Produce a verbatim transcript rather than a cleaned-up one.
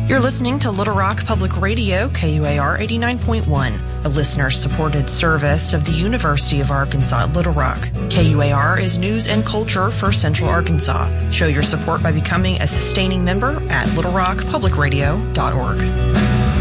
You're listening to Little Rock Public Radio, K U A R eighty-nine point one, a listener-supported service of the University of Arkansas at Little Rock. K U A R is news and culture for Central Arkansas. Show your support by becoming a sustaining member at little rock public radio dot org.